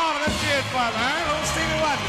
on, let's hear it for little Stevie Wonder.